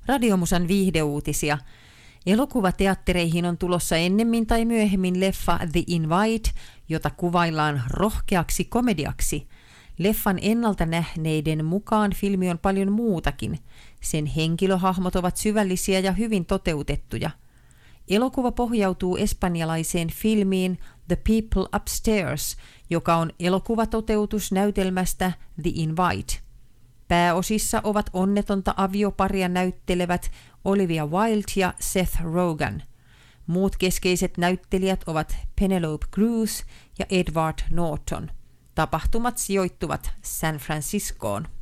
Radiomusan viihdeuutisia. Elokuvateattereihin on tulossa ennemmin tai myöhemmin leffa The Invite, jota kuvaillaan rohkeaksi komediaksi. Leffan ennalta nähneiden mukaan filmi on paljon muutakin. Sen henkilöhahmot ovat syvällisiä ja hyvin toteutettuja. Elokuva pohjautuu espanjalaiseen filmiin The People Upstairs, joka on elokuvatoteutus näytelmästä The Invite. Pääosissa ovat onnetonta avioparia näyttelevät Olivia Wilde ja Seth Rogen. Muut keskeiset näyttelijät ovat Penelope Cruz ja Edward Norton. Tapahtumat sijoittuvat San Franciscoon.